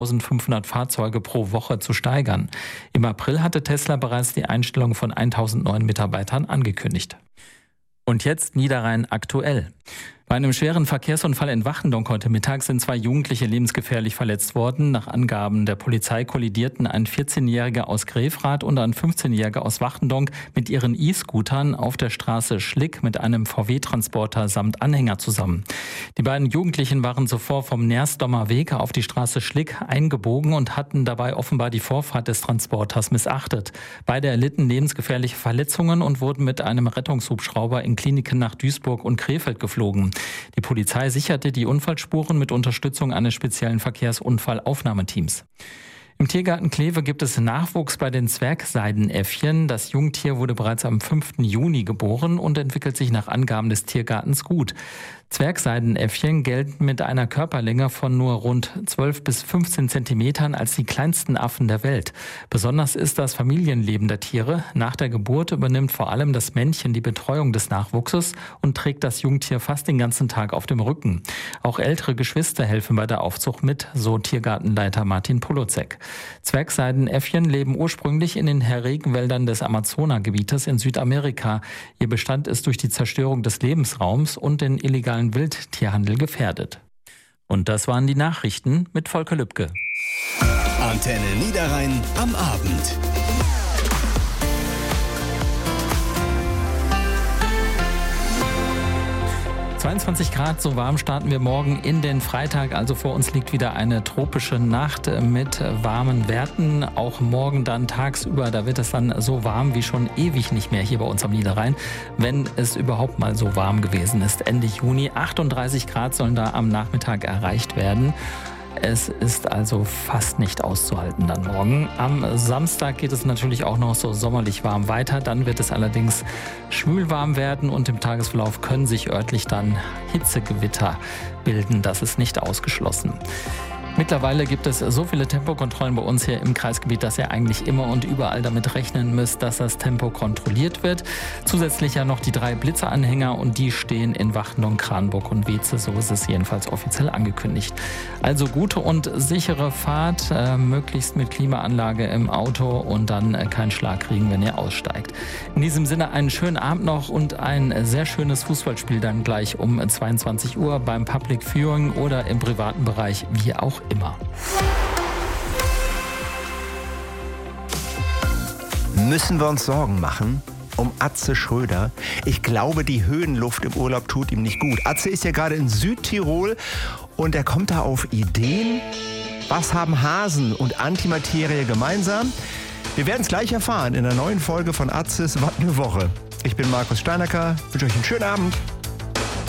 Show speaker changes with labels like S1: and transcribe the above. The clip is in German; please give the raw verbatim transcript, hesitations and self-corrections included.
S1: eintausendfünfhundert Fahrzeuge pro Woche zu steigern. Im April hatte Tesla bereits die Einstellung von tausend neuen Mitarbeitern angekündigt. Und jetzt Niederrhein aktuell. Bei einem schweren Verkehrsunfall in Wachendonk heute Mittag sind zwei Jugendliche lebensgefährlich verletzt worden. Nach Angaben der Polizei kollidierten ein vierzehnjähriger aus Grefrath und ein fünfzehnjähriger aus Wachendonk mit ihren E-Scootern auf der Straße Schlick mit einem V W-Transporter samt Anhänger zusammen. Die beiden Jugendlichen waren zuvor vom Nersdommer Weg auf die Straße Schlick eingebogen und hatten dabei offenbar die Vorfahrt des Transporters missachtet. Beide erlitten lebensgefährliche Verletzungen und wurden mit einem Rettungshubschrauber in Kliniken nach Duisburg und Krefeld geflogen. Die Polizei sicherte die Unfallspuren mit Unterstützung eines speziellen Verkehrsunfallaufnahmeteams. Im Tiergarten Kleve gibt es Nachwuchs bei den Zwergseidenäffchen. Das Jungtier wurde bereits am fünften Juni geboren und entwickelt sich nach Angaben des Tiergartens gut. Zwergseidenäffchen gelten mit einer Körperlänge von nur rund zwölf bis fünfzehn Zentimetern als die kleinsten Affen der Welt. Besonders ist das Familienleben der Tiere. Nach der Geburt übernimmt vor allem das Männchen die Betreuung des Nachwuchses und trägt das Jungtier fast den ganzen Tag auf dem Rücken. Auch ältere Geschwister helfen bei der Aufzucht mit, so Tiergartenleiter Martin Polozek. Zwergseidenäffchen leben ursprünglich in den Regenwäldern des Amazonagebietes in Südamerika. Ihr Bestand ist durch die Zerstörung des Lebensraums und den illegalen Wildtierhandel gefährdet. Und das waren die Nachrichten mit Volker Lübke.
S2: Antenne Niederrhein am Abend.
S1: zweiundzwanzig Grad, so warm starten wir morgen in den Freitag. Also vor uns liegt wieder eine tropische Nacht mit warmen Werten. Auch morgen dann tagsüber, da wird es dann so warm wie schon ewig nicht mehr hier bei uns am Niederrhein, wenn es überhaupt mal so warm gewesen ist. Ende Juni, achtunddreißig Grad sollen da am Nachmittag erreicht werden. Es ist also fast nicht auszuhalten dann morgen. Am Samstag geht es natürlich auch noch so sommerlich warm weiter. Dann wird es allerdings schwülwarm werden und im Tagesverlauf können sich örtlich dann Hitzegewitter bilden. Das ist nicht ausgeschlossen. Mittlerweile gibt es so viele Tempokontrollen bei uns hier im Kreisgebiet, dass ihr eigentlich immer und überall damit rechnen müsst, dass das Tempo kontrolliert wird. Zusätzlich ja noch die drei Blitzeranhänger und die stehen in Wachendonk, Kranburg und Weze. So ist es jedenfalls offiziell angekündigt. Also gute und sichere Fahrt, äh, möglichst mit Klimaanlage im Auto und dann äh, keinen Schlag kriegen, wenn ihr aussteigt. In diesem Sinne einen schönen Abend noch und ein sehr schönes Fußballspiel dann gleich um zweiundzwanzig Uhr beim Public Viewing oder im privaten Bereich, wie auch immer.
S3: Müssen wir uns Sorgen machen um Atze Schröder? Ich glaube, die Höhenluft im Urlaub tut ihm nicht gut. Atze ist ja gerade in Südtirol und er kommt da auf Ideen. Was haben Hasen und Antimaterie gemeinsam? Wir werden es gleich erfahren in der neuen Folge von Atzes Was eine Woche. Ich bin Markus Steinacker, wünsche euch einen schönen Abend.